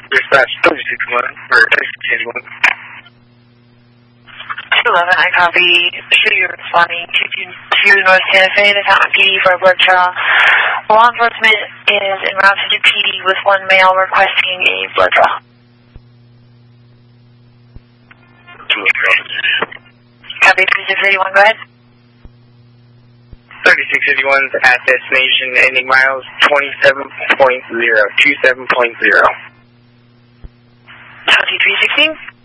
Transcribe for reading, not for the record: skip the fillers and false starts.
Dispatch 3661, or 3681. 211, I copy. Should you responding to North Santa Fe to Fountain PD for a blood draw. Law enforcement is en route to PD with one male requesting a blood draw. 211. Copy 3681, go ahead. 3681's at destination, ending miles 27.0, 27.0. 2316.